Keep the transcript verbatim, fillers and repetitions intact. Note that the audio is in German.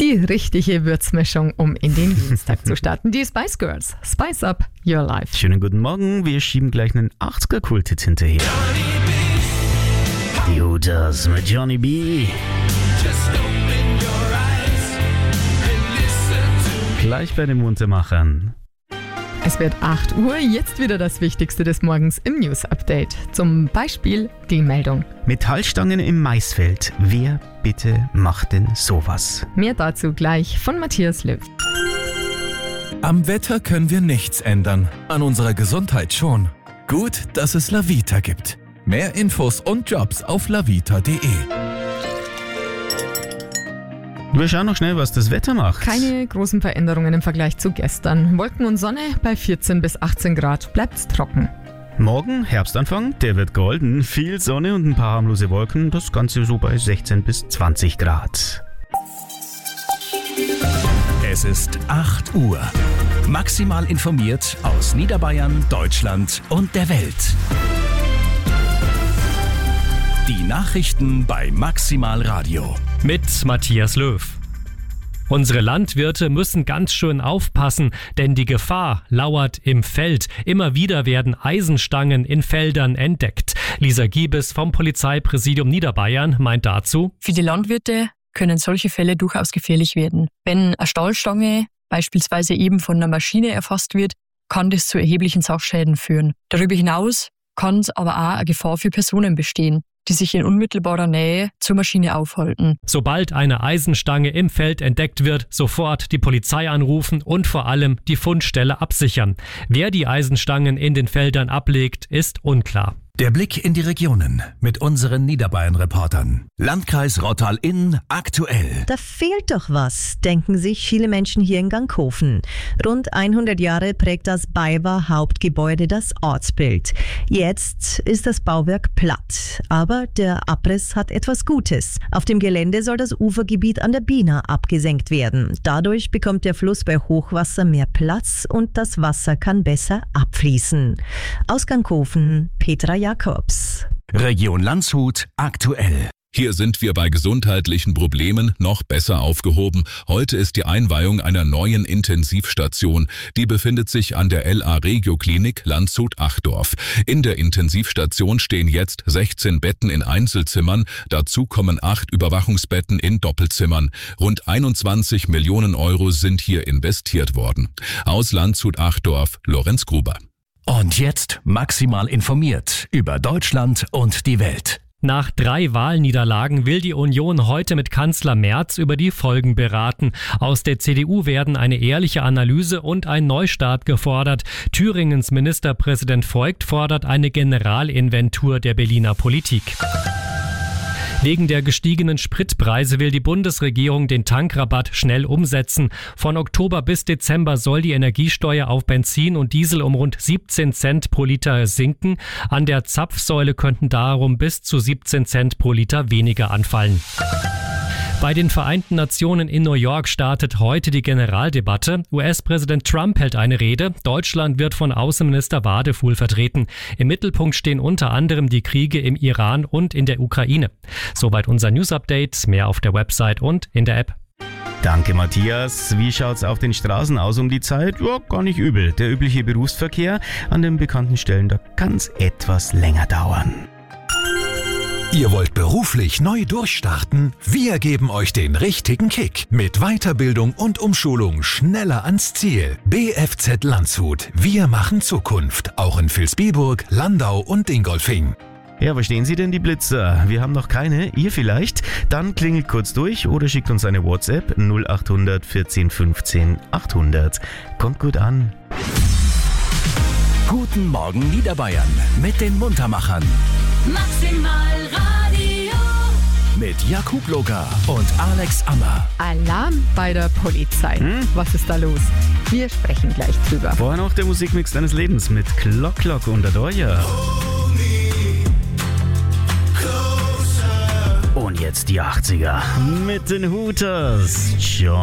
Die richtige Würzmischung, um in den Dienstag zu starten. Die Spice Girls. Spice up your life. Schönen guten Morgen. Wir schieben gleich einen achtziger-Kult hinterher. Die Hooters mit Johnny B. Gleich bei den Muntermachern. Es wird acht Uhr, jetzt wieder das Wichtigste des Morgens im News-Update. Zum Beispiel die Meldung. Metallstangen im Maisfeld. Wer bitte macht denn sowas? Mehr dazu gleich von Matthias Löw. Am Wetter können wir nichts ändern, an unserer Gesundheit schon. Gut, dass es Lavita gibt. Mehr Infos und Jobs auf lavita punkt de. Wir schauen noch schnell, was das Wetter macht. Keine großen Veränderungen im Vergleich zu gestern. Wolken und Sonne bei vierzehn bis achtzehn Grad. Bleibt's trocken. Morgen, Herbstanfang, der wird golden. Viel Sonne und ein paar harmlose Wolken. Das Ganze so bei sechzehn bis zwanzig Grad. Es ist acht Uhr. Maximal informiert aus Niederbayern, Deutschland und der Welt. Die Nachrichten bei Maximal Radio. Mit Matthias Löw. Unsere Landwirte müssen ganz schön aufpassen, denn die Gefahr lauert im Feld. Immer wieder werden Eisenstangen in Feldern entdeckt. Lisa Giebes vom Polizeipräsidium Niederbayern meint dazu: Für die Landwirte können solche Fälle durchaus gefährlich werden. Wenn eine Stahlstange beispielsweise eben von einer Maschine erfasst wird, kann das zu erheblichen Sachschäden führen. Darüber hinaus kann es aber auch eine Gefahr für Personen bestehen, die sich in unmittelbarer Nähe zur Maschine aufhalten. Sobald eine Eisenstange im Feld entdeckt wird, sofort die Polizei anrufen und vor allem die Fundstelle absichern. Wer die Eisenstangen in den Feldern ablegt, ist unklar. Der Blick in die Regionen mit unseren Niederbayern-Reportern. Landkreis Rottal-Inn aktuell. Da fehlt doch was, denken sich viele Menschen hier in Ganghofen. Rund hundert Jahre prägt das BayWa Hauptgebäude das Ortsbild. Jetzt ist das Bauwerk platt, aber der Abriss hat etwas Gutes. Auf dem Gelände soll das Ufergebiet an der Biener abgesenkt werden. Dadurch bekommt der Fluss bei Hochwasser mehr Platz und das Wasser kann besser abfließen. Aus Ganghofen, Petra Jakobs. Region Landshut aktuell. Hier sind wir bei gesundheitlichen Problemen noch besser aufgehoben. Heute ist die Einweihung einer neuen Intensivstation. Die befindet sich an der L A Regio Klinik Landshut-Achdorf. In der Intensivstation stehen jetzt sechzehn Betten in Einzelzimmern. Dazu kommen acht Überwachungsbetten in Doppelzimmern. Rund einundzwanzig Millionen Euro sind hier investiert worden. Aus Landshut-Achdorf, Lorenz Gruber. Und jetzt maximal informiert über Deutschland und die Welt. Nach drei Wahlniederlagen will die Union heute mit Kanzler Merz über die Folgen beraten. Aus der C D U werden eine ehrliche Analyse und ein Neustart gefordert. Thüringens Ministerpräsident Voigt fordert eine Generalinventur der Berliner Politik. Wegen der gestiegenen Spritpreise will die Bundesregierung den Tankrabatt schnell umsetzen. Von Oktober bis Dezember soll die Energiesteuer auf Benzin und Diesel um rund siebzehn Cent pro Liter sinken. An der Zapfsäule könnten darum bis zu siebzehn Cent pro Liter weniger anfallen. Bei den Vereinten Nationen in New York startet heute die Generaldebatte. U S-Präsident Trump hält eine Rede. Deutschland wird von Außenminister Wadefuhl vertreten. Im Mittelpunkt stehen unter anderem die Kriege im Iran und in der Ukraine. Soweit unser News-Update. Mehr auf der Website und in der App. Danke, Matthias. Wie schaut's auf den Straßen aus um die Zeit? Ja, gar nicht übel. Der übliche Berufsverkehr an den bekannten Stellen, da kann's etwas länger dauern. Ihr wollt beruflich neu durchstarten? Wir geben euch den richtigen Kick. Mit Weiterbildung und Umschulung schneller ans Ziel. B F Z Landshut. Wir machen Zukunft. Auch in Vilsbiburg, Landau und Dingolfing. Ja, verstehen Sie denn die Blitzer? Wir haben noch keine, ihr vielleicht? Dann klingelt kurz durch oder schickt uns eine WhatsApp null acht hundert vierzehn fünfzehn achthundert. Kommt gut an. Guten Morgen Niederbayern mit den Muntermachern. Maximal Radio. Mit Jakub Loga und Alex Ammer. Alarm bei der Polizei. Hm? Was ist da los? Wir sprechen gleich drüber. Vorher noch der Musikmix deines Lebens mit Clock Clock und Adoya. Und jetzt die achtziger mit den Hooters. John